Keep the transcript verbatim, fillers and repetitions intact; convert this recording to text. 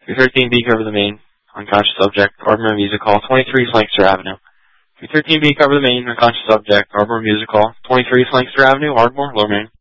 three thirteen B, cover the main. Unconscious subject, Ardmore Music Hall, twenty-three Slancaster Avenue. three thirteen B, cover the main. Unconscious subject, Ardmore Music Hall, twenty-three Slancaster Avenue, Ardmore, Lower Main.